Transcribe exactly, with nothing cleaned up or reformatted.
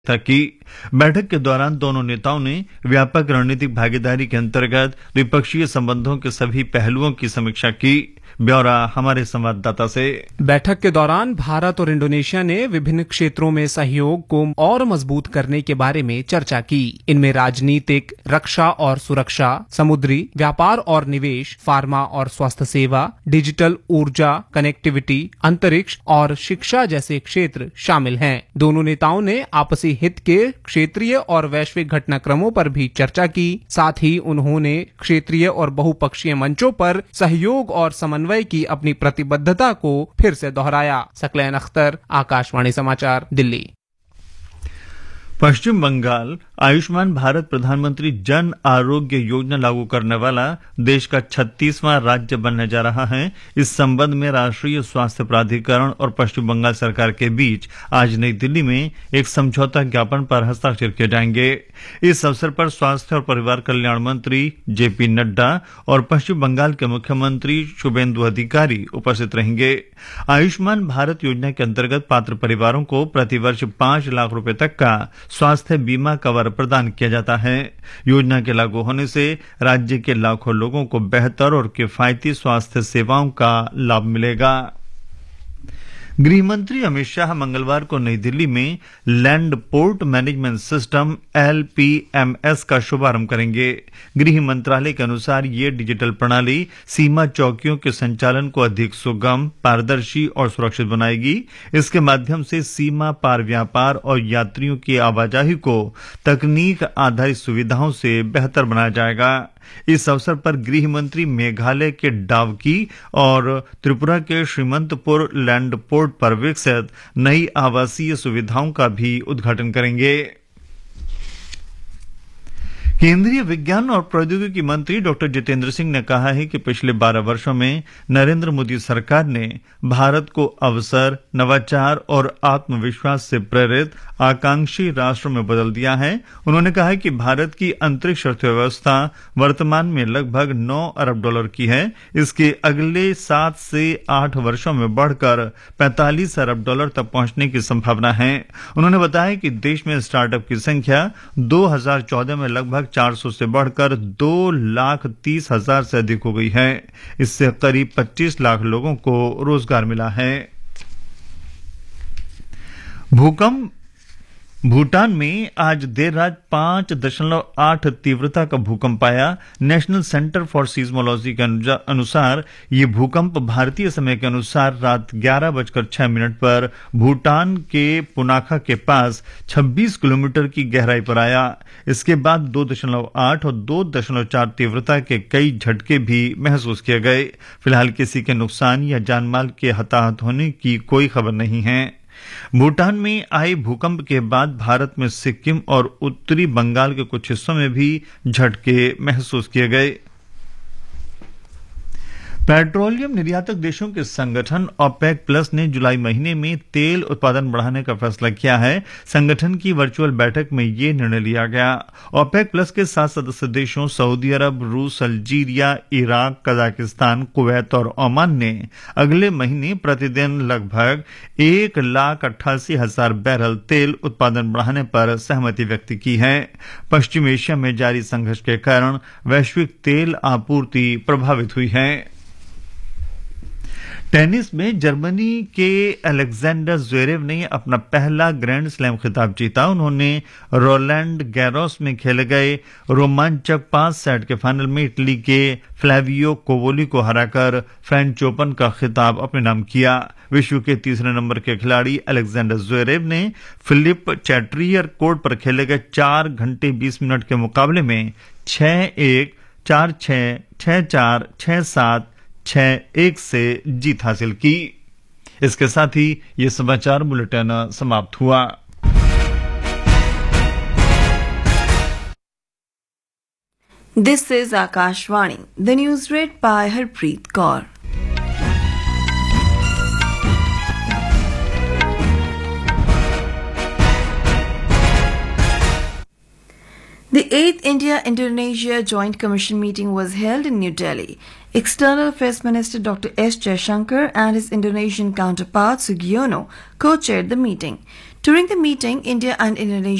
की बैठक के दौरान दोनों नेताओं ने व्यापक रणनीतिक भागीदारी के अंतर्गत द्विपक्षीय संबंधों के सभी पहलुओं की समीक्षा की। ब्यौरा हमारे संवाददाता से। बैठक के दौरान भारत और इंडोनेशिया ने विभिन्न क्षेत्रों में सहयोग को और मजबूत करने के बारे में चर्चा की। इनमें राजनीतिक, रक्षा और सुरक्षा, समुद्री व्यापार और निवेश, फार्मा और स्वास्थ्य सेवा, डिजिटल ऊर्जा, कनेक्टिविटी, अंतरिक्ष और शिक्षा जैसे क्षेत्र शामिल हैं। दोनों नेताओं ने आपसी हित के क्षेत्रीय और वैश्विक घटनाक्रमों पर भी चर्चा की। साथ ही उन्होंने क्षेत्रीय और बहुपक्षीय मंचों पर सहयोग और समन्वय की अपनी प्रतिबद्धता को फिर से दोहराया। सकलैन अख्तर, आकाशवाणी समाचार, दिल्ली। पश्चिम बंगाल आयुष्मान भारत प्रधानमंत्री जन आरोग्य योजना लागू करने वाला देश का छत्तीसवां राज्य बनने जा रहा है। इस संबंध में राष्ट्रीय स्वास्थ्य प्राधिकरण और पश्चिम बंगाल सरकार के बीच आज नई दिल्ली में एक समझौता ज्ञापन पर हस्ताक्षर किए जाएंगे। इस अवसर पर स्वास्थ्य और परिवार कल्याण मंत्री जेपी नड्डा और पश्चिम बंगाल के मुख्यमंत्री शुभेंदु अधिकारी उपस्थित रहेंगे। आयुष्मान भारत योजना के अंतर्गत पात्र परिवारों को प्रतिवर्ष पांच लाख रुपए तक का स्वास्थ्य बीमा कवर प्रदान किया जाता है। योजना के लागू होने से राज्य के लाखों लोगों को बेहतर और किफायती स्वास्थ्य सेवाओं का लाभ मिलेगा। गृह मंत्री अमित शाह मंगलवार को नई दिल्ली में land port management system L P M S का शुभारंभ करेंगे। गृह मंत्रालय के अनुसार ये डिजिटल प्रणाली सीमा चौकियों के संचालन को अधिक सुगम, पारदर्शी और सुरक्षित बनाएगी। इसके माध्यम से सीमा पार व्यापार और यात्रियों की आवाजाही को तकनीक आधारित सुविधाओं से बेहतर बनाया जाएगा। इस अवसर पर गृह मंत्री मेघालय के डावकी और त्रिपुरा के श्रीमंतपुर लैंड पोर्ट पर विकसित नई आवासीय सुविधाओं का भी उद्घाटन करेंगे। केंद्रीय विज्ञान और प्रौद्योगिकी मंत्री डॉक्टर जितेंद्र सिंह ने कहा है कि पिछले बारह वर्षों में नरेंद्र मोदी सरकार ने भारत को अवसर, नवाचार और आत्मविश्वास से प्रेरित आकांक्षी राष्ट्र में बदल दिया है। उन्होंने कहा कि भारत की अंतरिक्ष अर्थव्यवस्था वर्तमान में लगभग नौ अरब डॉलर की है। इसके अगले सात से आठ वर्षों में बढ़कर पैंतालीस अरब डॉलर तक पहुंचने की संभावना है। उन्होंने बताया कि देश में स्टार्टअप की संख्या दो हजार चौदह में लगभग चार सौ से बढ़कर दो लाख तीस हजार से अधिक हो गई है। इससे करीब पच्चीस लाख लोगों को रोजगार मिला है। भूकंप भूटान में आज देर रात पांच दशमलव आठ तीव्रता का भूकंप आया। नेशनल सेंटर फॉर सीज्मोलॉजी के अनुसार ये भूकंप भारतीय समय के अनुसार रात ग्यारह बजकर छह मिनट पर भूटान के पुनाखा के पास छब्बीस किलोमीटर की गहराई पर आया। इसके बाद दो दशमलव आठ और दो दशमलव चार तीव्रता के कई झटके भी महसूस किए गए। फिलहाल किसी के नुकसान या जानमाल के हताहत होने की कोई खबर नहीं है। भूटान में आए भूकंप के बाद भारत में सिक्किम और उत्तरी बंगाल के कुछ हिस्सों में भी झटके महसूस किए गए। पेट्रोलियम निर्यातक देशों के संगठन ओपेक प्लस ने जुलाई महीने में तेल उत्पादन बढ़ाने का फैसला किया है। संगठन की वर्चुअल बैठक में ये निर्णय लिया गया। ओपेक प्लस के सात सदस्य देशों सऊदी अरब, रूस, अल्जीरिया, इराक, कजाकिस्तान, कुवैत और ओमान ने अगले महीने प्रतिदिन लगभग एक लाख अट्ठासी हजार बैरल तेल उत्पादन बढ़ाने पर सहमति व्यक्त की है। पश्चिम एशिया में जारी संघर्ष के कारण वैश्विक तेल आपूर्ति प्रभावित हुई है। टेनिस में जर्मनी के अलेक्जेंडर ज़्वेरेव ने अपना पहला ग्रैंड स्लैम खिताब जीता। उन्होंने रोलैंड गैरोस में खेले गए रोमांचक पांच सेट के फाइनल में इटली के फ्लैवियो कोवोली को हराकर फ्रेंच ओपन का खिताब अपने नाम किया। विश्व के तीसरे नंबर के खिलाड़ी अलेक्जेंडर ज़्वेरेव ने फिलिप चैट्रियर कोर्ट पर खेले गए चार घंटे बीस मिनट के मुकाबले में छह एक, चार छह, छह चार, छह सात, छह एक से जीत हासिल की। इसके साथ ही ये समाचार बुलेटिन समाप्त हुआ। This is Akashvani, the news red bye Harpreet Kaur. The eighth India-Indonesia Joint Commission meeting was held in New Delhi. External Affairs Minister Doctor S. Jaishankar and his Indonesian counterpart Sugiono co-chaired the meeting. During the meeting, India and Indonesia